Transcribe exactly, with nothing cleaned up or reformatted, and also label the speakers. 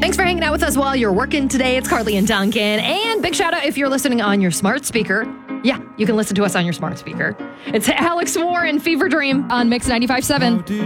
Speaker 1: Thanks for hanging out with us while you're working today. It's Carly and Duncan. And big shout out if you're listening on your smart speaker. Yeah, you can listen to us on your smart speaker. It's Alex Warren, Fever Dream on Mix ninety-five point seven.